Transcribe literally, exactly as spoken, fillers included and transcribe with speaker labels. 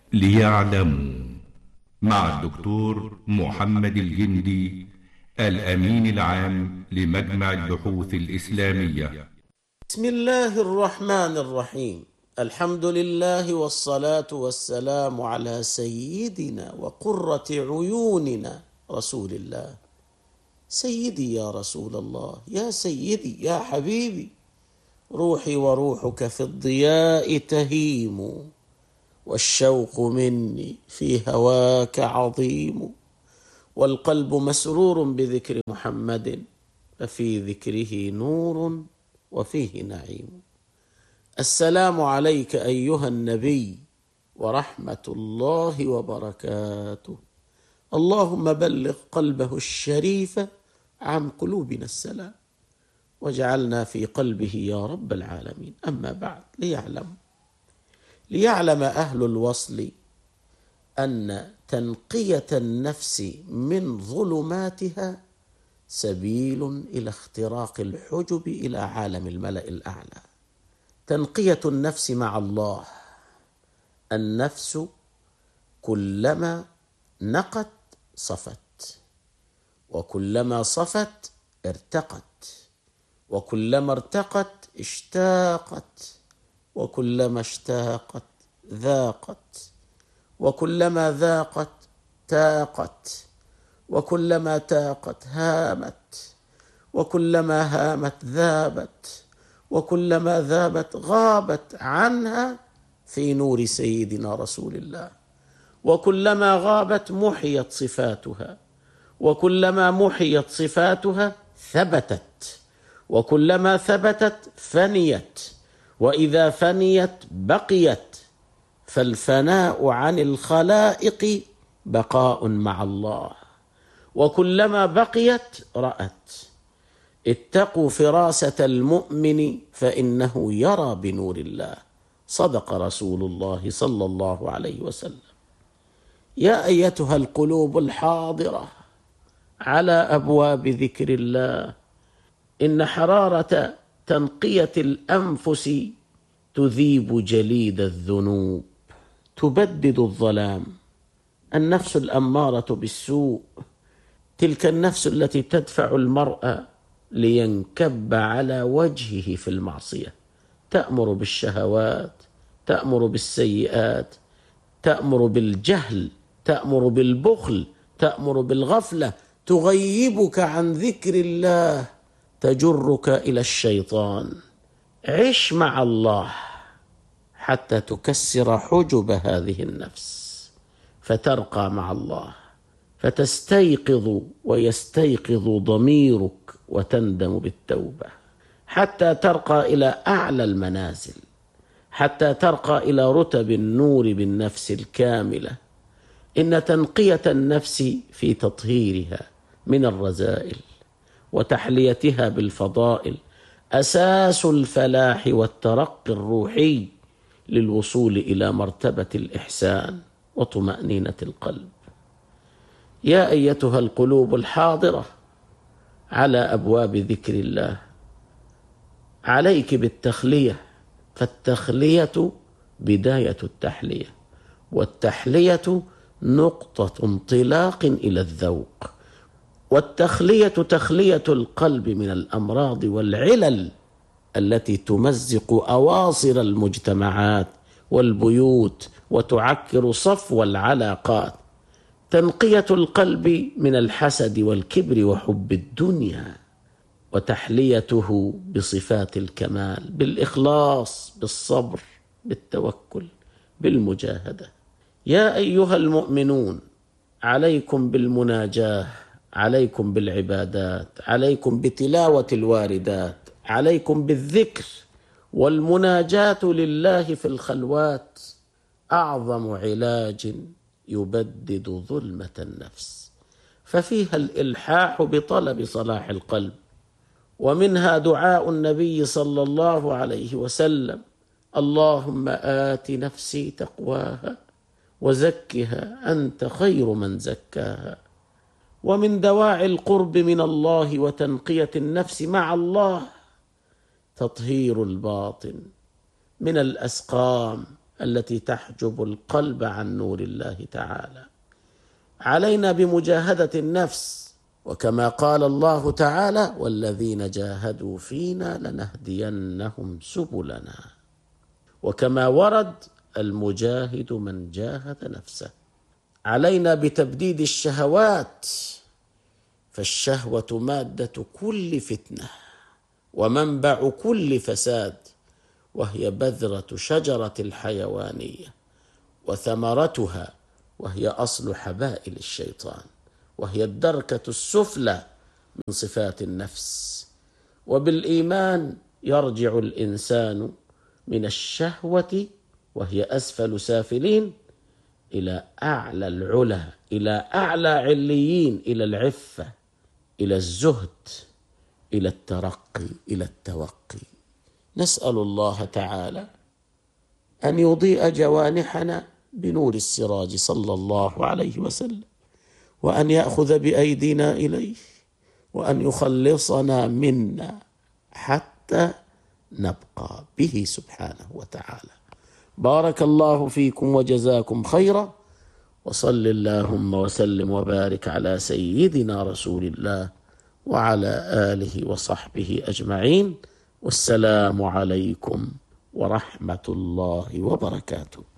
Speaker 1: ليعلموا مع الدكتور محمد الجندي، الأمين العام لمجمع البحوث الإسلامية.
Speaker 2: بسم الله الرحمن الرحيم. الحمد لله والصلاة والسلام على سيدنا وقرة عيوننا رسول الله. سيدي يا رسول الله، يا سيدي يا حبيبي، روحي وروحك في الضياء تهيم، والشوق مني في هواك عظيم، والقلب مسرور بذكر محمد، ففي ذكره نور وفيه نعيم. السلام عليك أيها النبي ورحمة الله وبركاته. اللهم بلغ قلبه الشريف عن قلوبنا السلام، واجعلنا في قلبه يا رب العالمين. أما بعد، ليعلم ليعلم أهل الوصل أن تنقية النفس من ظلماتها سبيل إلى اختراق الحجب إلى عالم الملأ الأعلى. تنقية النفس مع الله. النفس كلما نقت صفت، وكلما صفت ارتقت، وكلما ارتقت اشتاقت، وكلما اشتاقت ذاقت، وكلما ذاقت تاقت، وكلما تاقت هامت، وكلما هامت ذابت، وكلما ذابت غابت عنها في نور سيدنا رسول الله، وكلما غابت محيت صفاتها، وكلما محيت صفاتها ثبتت، وكلما ثبتت فنيت، وإذا فنيت بقيت. فالفناء عن الخلائق بقاء مع الله، وكلما بقيت رأت. اتقوا فراسة المؤمن فإنه يرى بنور الله. صدق رسول الله صلى الله عليه وسلم. يا أيتها القلوب الحاضرة على أبواب ذكر الله، إن حرارة تنقية الأنفس تذيب جليد الذنوب، تبدد الظلام. النفس الأمارة بالسوء، تلك النفس التي تدفع المرء لينكب على وجهه في المعصية، تأمر بالشهوات، تأمر بالسيئات، تأمر بالجهل، تأمر بالبخل، تأمر بالغفلة، تغيبك عن ذكر الله، تجرك إلى الشيطان. عش مع الله حتى تكسر حجب هذه النفس، فترقى مع الله، فتستيقظ ويستيقظ ضميرك وتندم بالتوبة، حتى ترقى إلى أعلى المنازل، حتى ترقى إلى رتب النور بالنفس الكاملة. إن تنقية النفس في تطهيرها من الرذائل وتحليتها بالفضائل أساس الفلاح والترقي الروحي للوصول إلى مرتبة الإحسان وطمأنينة القلب. يا أيتها القلوب الحاضرة على أبواب ذكر الله، عليك بالتخلية، فالتخلية بداية التحلية، والتحلية نقطة انطلاق إلى الذوق، والتخلية تخلية القلب من الأمراض والعلل التي تمزق أواصر المجتمعات والبيوت وتعكر صفو العلاقات. تنقية القلب من الحسد والكبر وحب الدنيا، وتحليته بصفات الكمال، بالإخلاص، بالصبر، بالتوكل، بالمجاهدة. يا أيها المؤمنون، عليكم بالمناجاة، عليكم بالعبادات، عليكم بتلاوة الواردات، عليكم بالذكر. والمناجاة لله في الخلوات أعظم علاج يبدد ظلمة النفس، ففيها الإلحاح بطلب صلاح القلب، ومنها دعاء النبي صلى الله عليه وسلم: اللهم آت نفسي تقواها وزكها أنت خير من زكاها. ومن دواعي القرب من الله وتنقية النفس مع الله تطهير الباطن من الأسقام التي تحجب القلب عن نور الله تعالى. علينا بمجاهدة النفس، وكما قال الله تعالى: والذين جاهدوا فينا لنهدينهم سبلنا. وكما ورد: المجاهد من جاهد نفسه. علينا بتبديد الشهوات، فالشهوة مادة كل فتنة ومنبع كل فساد، وهي بذرة شجرة الحيوانية، وثمرتها وهي أصل حبائل الشيطان، وهي الدركة السفلى من صفات النفس. وبالإيمان يرجع الإنسان من الشهوة وهي أسفل سافلين إلى أعلى العلا، إلى أعلى عليين، إلى العفة، إلى الزهد، إلى الترقي، إلى التوقي. نسأل الله تعالى أن يضيء جوانحنا بنور السراج صلى الله عليه وسلم، وأن يأخذ بأيدينا إليه، وأن يخلصنا منا حتى نبقى به سبحانه وتعالى. بارك الله فيكم وجزاكم خيرا، وصل اللهم وسلم وبارك على سيدنا رسول الله وعلى آله وصحبه أجمعين، والسلام عليكم ورحمة الله وبركاته.